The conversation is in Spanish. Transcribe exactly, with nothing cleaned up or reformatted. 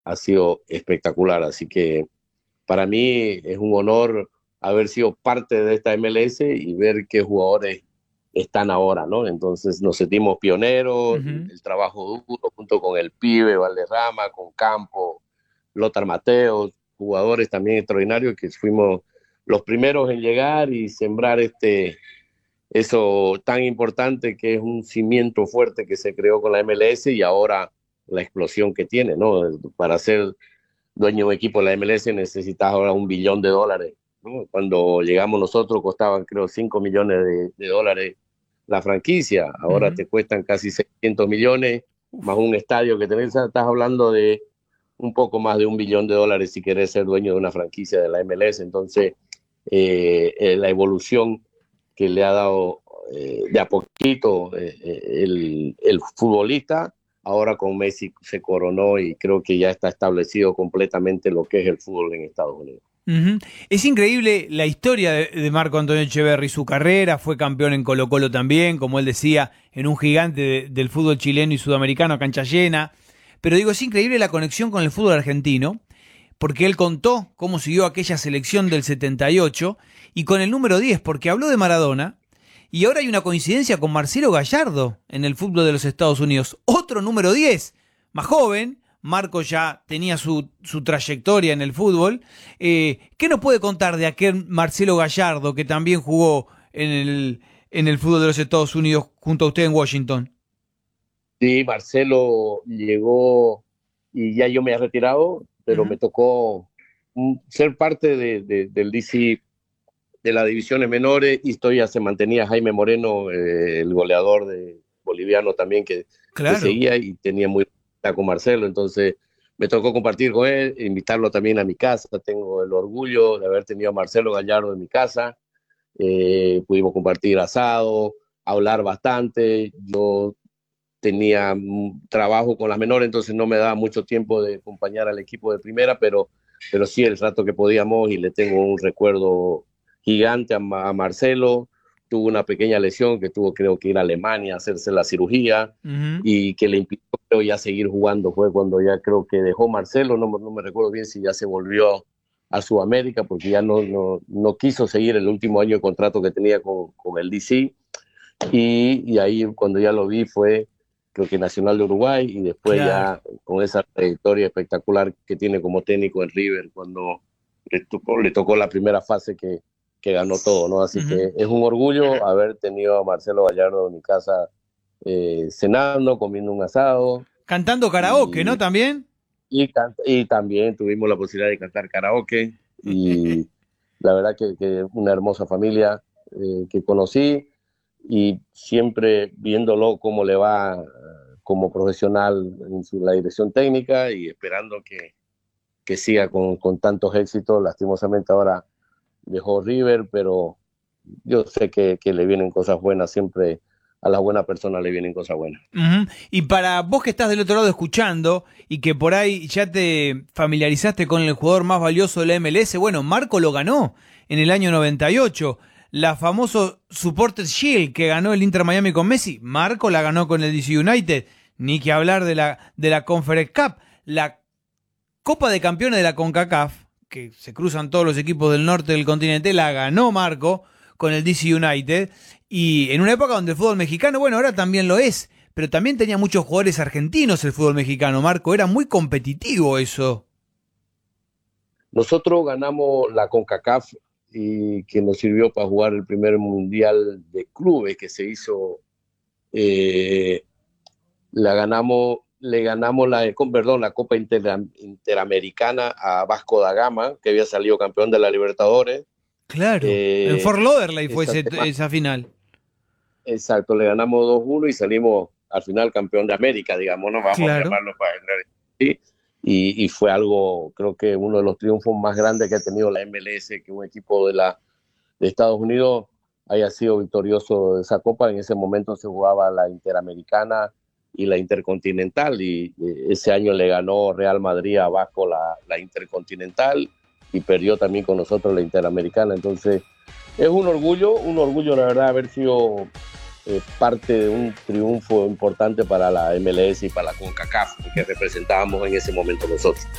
ha sido espectacular. Así que para mí es un honor haber sido parte de esta M L S y ver qué jugadores están ahora, ¿no? Entonces nos sentimos pioneros, Ujú. el trabajo duro junto con el pibe Valderrama, con Campo, Lothar Mateos, jugadores también extraordinarios que fuimos los primeros en llegar y sembrar este, eso tan importante que es un cimiento fuerte que se creó con la M L S y ahora la explosión que tiene, ¿no? Para ser dueño de un equipo de la M L S necesitas ahora un billón de dólares, ¿no? Cuando llegamos nosotros costaban creo cinco millones de, de dólares la franquicia, ahora Ujú. te cuestan casi seiscientos millones, más Uf. un estadio que tenés, estás hablando de un poco más de un billón de dólares si querés ser dueño de una franquicia de la M L S. Entonces, eh, eh, la evolución que le ha dado eh, de a poquito eh, eh, el, el futbolista, ahora con Messi se coronó y creo que ya está establecido completamente lo que es el fútbol en Estados Unidos. Ujú. Es increíble la historia de, de Marco Antonio Echeverry, su carrera, fue campeón en Colo Colo también, como él decía, en un gigante de- del fútbol chileno y sudamericano a cancha llena. Pero digo, es increíble la conexión con el fútbol argentino, porque él contó cómo siguió aquella selección del setenta y ocho y con el número diez, porque habló de Maradona, y ahora hay una coincidencia con Marcelo Gallardo en el fútbol de los Estados Unidos, otro número diez, más joven. Marco ya tenía su, su trayectoria en el fútbol. Eh, ¿Qué nos puede contar de aquel Marcelo Gallardo que también jugó en el, en el fútbol de los Estados Unidos junto a usted en Washington? Sí, Marcelo llegó y ya yo me he retirado, pero Ujú. me tocó mm, ser parte de, de, del D C de las divisiones menores y todavía se mantenía Jaime Moreno, eh, el goleador de, boliviano también que, que Claro. seguía y tenía muy buena con Marcelo, entonces me tocó compartir con él, invitarlo también a mi casa, tengo el orgullo de haber tenido a Marcelo Gallardo en mi casa, eh, pudimos compartir asado, hablar bastante, yo tenía mm, trabajo con las menores, entonces no me daba mucho tiempo de acompañar al equipo de primera, pero, pero sí el rato que podíamos y le tengo un recuerdo gigante a, a Marcelo. Tuvo una pequeña lesión que tuvo creo que ir a Alemania a hacerse la cirugía Ujú. y que le impidió creo, ya seguir jugando. Fue cuando ya creo que dejó Marcelo, no, no me recuerdo bien si ya se volvió a Sudamérica porque ya no, no, no quiso seguir el último año de contrato que tenía con, con el D C y, y ahí cuando ya lo vi fue creo que Nacional de Uruguay y después Claro. ya con esa trayectoria espectacular que tiene como técnico en River cuando le tocó, le tocó la primera fase que, que ganó todo, ¿no? Así Ujú. que es un orgullo haber tenido a Marcelo Gallardo en mi casa eh, cenando, comiendo un asado Cantando karaoke, ¿no? y, También. y, y también tuvimos la posibilidad de cantar karaoke y la verdad que, que una hermosa familia eh, que conocí y siempre viéndolo cómo le va eh, como profesional en su, la dirección técnica y esperando que, que siga con, con tantos éxitos. Lastimosamente ahora dejó River, pero yo sé que, que le vienen cosas buenas, siempre a las buenas personas le vienen cosas buenas. Ujú. Y para vos que estás del otro lado escuchando y que por ahí ya te familiarizaste con el jugador más valioso de la M L S, bueno, Marco lo ganó en el año noventa y ocho. La famoso Supporters Shield que ganó el Inter Miami con Messi, Marco la ganó con el D C United. Ni que hablar de la, de la Conference Cup, la Copa de Campeones de la CONCACAF, que se cruzan todos los equipos del norte del continente, la ganó Marco con el D C United. Y en una época donde el fútbol mexicano, bueno, ahora también lo es, pero también tenía muchos jugadores argentinos el fútbol mexicano, Marco. Era muy competitivo eso. Nosotros ganamos la CONCACAF y que nos sirvió para jugar el primer mundial de clubes que se hizo eh, la ganamos, le ganamos la, perdón, la Copa Inter, Interamericana a Vasco da Gama, que había salido campeón de la Libertadores. Claro, en Eh, Fort Lauderdale fue esa ese- semana, esa final. exacto, le ganamos dos uno y salimos al final campeón de América, digamos, no vamos a Claro. llamarlo para entrar. ¿Sí? Y, y fue algo, creo que uno de los triunfos más grandes que ha tenido la M L S, que un equipo de, la, de Estados Unidos haya sido victorioso de esa copa. En ese momento se jugaba la Interamericana y la Intercontinental y eh, ese año le ganó Real Madrid a Vasco la, la Intercontinental y perdió también con nosotros la Interamericana. Entonces es un orgullo, un orgullo la verdad haber sido eh, parte de un triunfo importante para la M L S y para la CONCACAF que representábamos en ese momento nosotros.